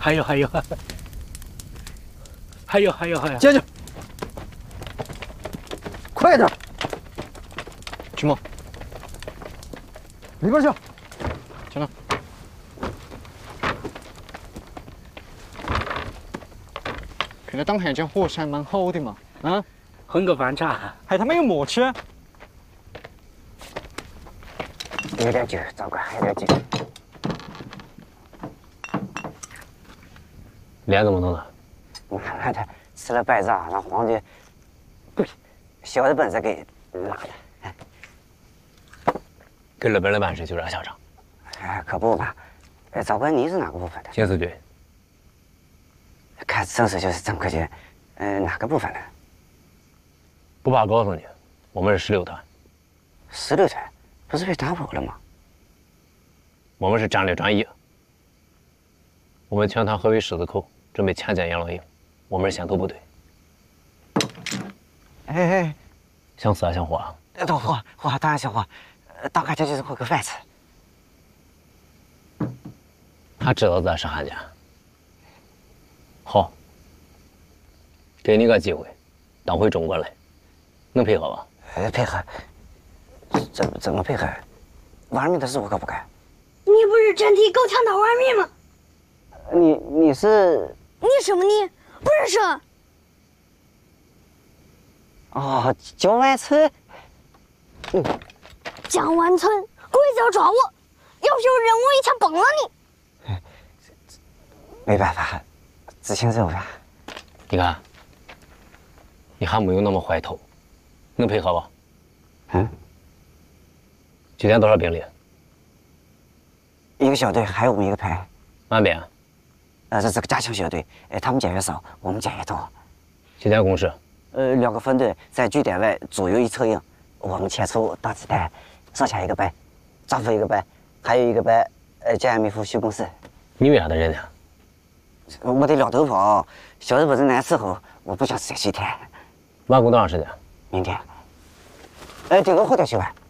还有， 接着，快点！ 去吗？ 里边去。 行了。看来当汉奸伙食还蛮好的嘛，啊？ 混个饭茶， 还他妈有默契。 有点酒，糟糕，还有点酒。 脸怎么弄的？ 我看他吃了白炸，让皇帝小的本子给拉的。 跟日本人办事就这嚣张。 哎，可不嘛。长官，您是哪个部分的？ 刑事局。 看身手就是正规军，哪个部分的？ 不怕告诉你，我们是16团。 16团，不是被打跑了吗？ 我们是战略专一。我们全团合围狮子口，准备前进养老营。我们是先头部队。 哎， 想死还想活？ 都活，当然想活。当汉奸就是混个饭吃。 他知道咱是汉奸。好，给你个机会，当回中国来，能配合吧？ 配合？怎么配合？玩命的事我可不干。 你不是真替狗强盗玩命吗？ 你是？ 你什么你？不认识？ 哦，江湾村。 江湾村，鬼子要抓我，要是有人我一枪崩了你。 没办法，执行任务呀。 你看，你还没有那么坏头，能配合吧？ 嗯。 今天多少兵力？ 一个小队，还有我们一个排。 满编。 这是个加强小队，他们减越少，我们减越多。 今天攻势 ？2个分队在据点外左右一策应，我们前出打子弹，上下一个班，丈夫一个班，还有一个班，加亚米夫虚攻势。 你为啥得忍呢？ 我得两头跑，小日本人难伺候，我不想再去天。 完工多长时间？ 明天。顶多后天去完。